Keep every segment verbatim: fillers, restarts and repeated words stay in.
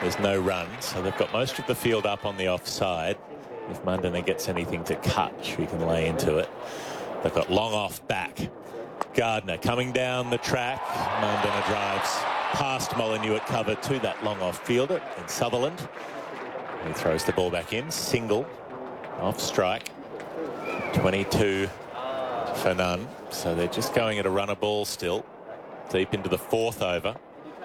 There's no run, so they've got most of the field up on the offside. If Mundina gets anything to cut, she can lay into it. They've got long off back. Gardner coming down the track. Mundina drives past Molyneux at cover to that long off fielder in Sutherland. He throws the ball back in. Single off strike. twenty-two for none. So they're just going at a runner ball still. Deep into the fourth over.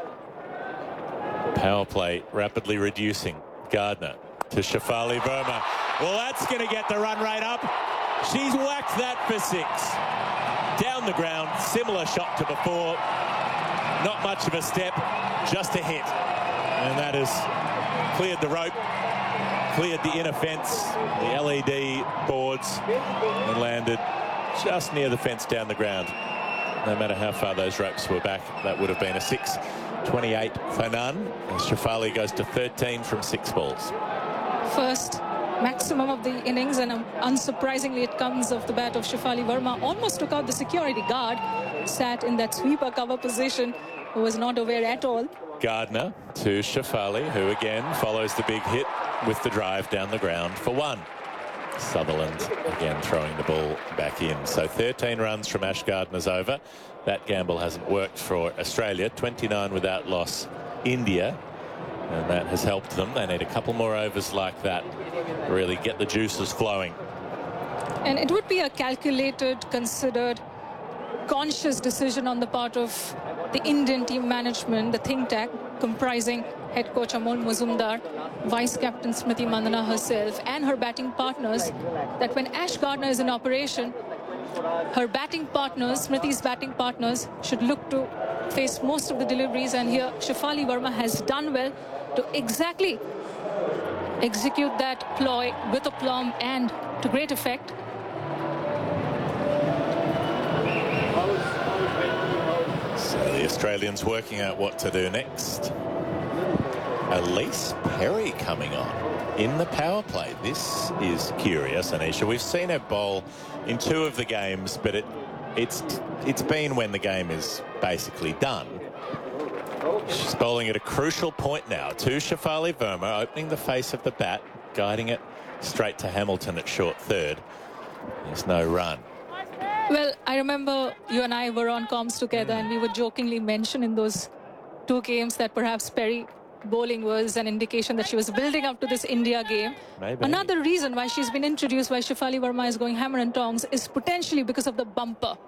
Power play rapidly reducing. Gardner to Shefali Verma. Well, that's going to get the run rate up. She's whacked that for six. Down the ground, similar shot to before. Not much of a step, just a hit. And that has cleared the rope, cleared the inner fence, the L E D boards, and landed just near the fence down the ground. No matter how far those ropes were back, that would have been a six. twenty-eight for none, as Shefali goes to thirteen from six balls. First maximum of the innings, and um, unsurprisingly it comes off the bat of Shefali Verma. Almost took out the security guard, sat in that sweeper cover position, who was not aware at all. Gardner to Shefali, who again follows the big hit with the drive down the ground for one. Sutherland again throwing the ball back in. So thirteen runs from Ash Gardner's over. That gamble hasn't worked for Australia. twenty-nine without loss, India. And that has helped them. They need a couple more overs like that to really get the juices flowing. And it would be a calculated, considered, conscious decision on the part of the Indian team management, the think tank, comprising head coach Amol Mazumdar, vice captain Smriti Mandhana herself, and her batting partners, that when Ash Gardner is in operation, her batting partners, Smriti's batting partners, should look to face most of the deliveries. And here Shefali Verma has done well to exactly execute that ploy with aplomb and to great effect. So the Australians working out what to do next. Elise Perry coming on in the power play. This is curious, Anisha. We've seen her bowl in two of the games, but it it's it's been when the game is basically done. She's bowling at a crucial point now to Shefali Verma, opening the face of the bat, guiding it straight to Hamilton at short third. There's no run. Well, I remember you and I were on comms together, and we would jokingly mention in those two games that perhaps Perry bowling was an indication that she was building up to this India game. Maybe. Another reason why she's been introduced, why Shefali Verma is going hammer and tongs, is potentially because of the bumper.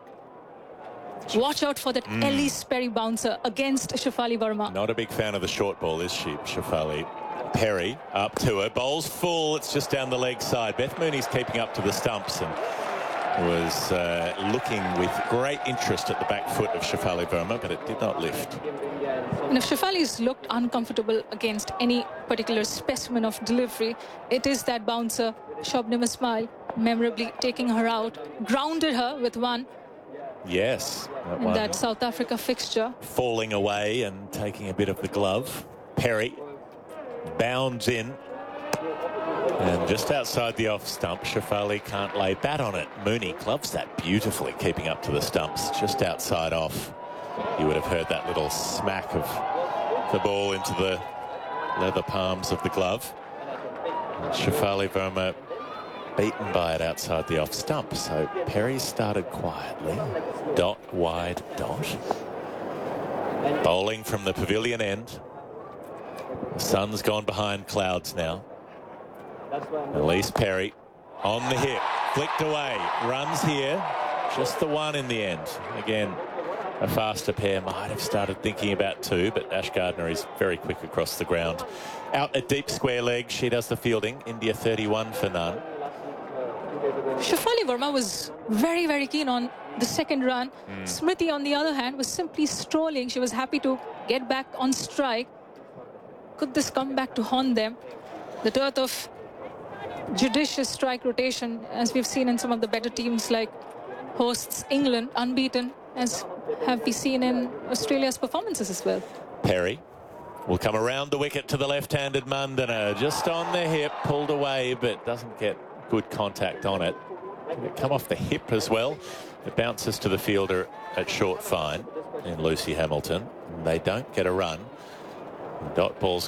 Watch out for that mm. Elise Perry bouncer against Shefali Verma. Not a big fan of the short ball, is she, Shefali? Perry up to her, bowls full, it's just down the leg side. Beth Mooney's keeping up to the stumps and was uh, looking with great interest at the back foot of Shefali Verma, but it did not lift. And if Shefali's looked uncomfortable against any particular specimen of delivery, it is that bouncer, Shobnim Ismail, memorably taking her out, grounded her with one. Yes. That in one. That South Africa fixture. Falling away and taking a bit of the glove. Perry bounds in. And just outside the off stump, Shefali can't lay bat on it. Mooney gloves that beautifully, keeping up to the stumps just outside off. You would have heard that little smack of the ball into the leather palms of the glove. Shefali Verma beaten by it outside the off stump. So Perry started quietly. Dot, wide, dot. Bowling from the pavilion end. The sun's gone behind clouds now. Elise Perry on the hip, flicked away, runs here, just the one in the end. Again, a faster pair might have started thinking about two, but Ash Gardner is very quick across the ground. Out a deep square leg, she does the fielding. India thirty-one for none. Shefali Verma was very, very keen on the second run. Mm. Smriti, on the other hand, was simply strolling. She was happy to get back on strike. Could this come back to haunt them? The dearth of judicious strike rotation, as we've seen in some of the better teams like hosts England, unbeaten, as have we seen in Australia's performances as well. Perry will come around the wicket to the left-handed Mandhana, just on the hip, pulled away, but doesn't get good contact on it. Can it come off the hip as well? It bounces to the fielder at short fine in Lucy Hamilton. They don't get a run. Dot ball's